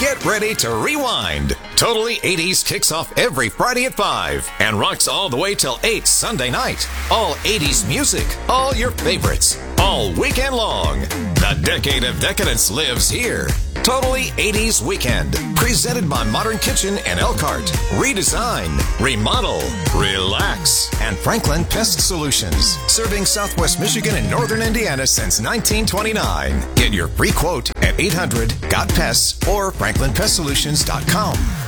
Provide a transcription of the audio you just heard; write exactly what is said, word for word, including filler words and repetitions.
Get ready to rewind. Totally eighties kicks off every Friday at five and rocks all the way till eight Sunday night. All eighties music, all your favorites, all weekend long. The decade of decadence lives here. Totally eighties Weekend, presented by Modern Kitchen and Elkhart. Redesign, remodel, relax, and Franklin Pest Solutions. Serving Southwest Michigan and Northern Indiana since nineteen twenty-nine. Get your free quote at eight hundred got pests or franklin pest solutions dot com.